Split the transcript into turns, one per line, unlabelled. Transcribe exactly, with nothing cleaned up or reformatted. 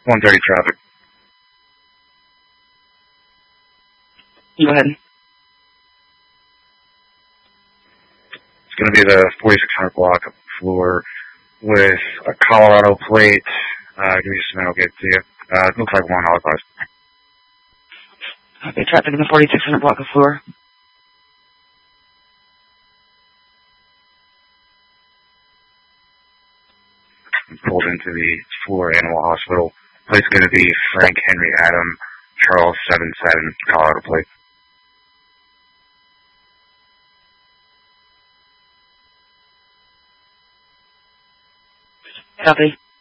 one thirty traffic.
Go ahead.
It's going to be the forty-six hundred block floor with a Colorado plate. Uh, give me just a minute, I'll get it to you. Uh, it looks like one Holocaust.
Okay, traffic in the forty-six hundred block of floor.
Pulled into the Floor Animal Hospital. Plate's going to be Frank Henry Adam, Charles seven seven, Colorado plate.
Copy.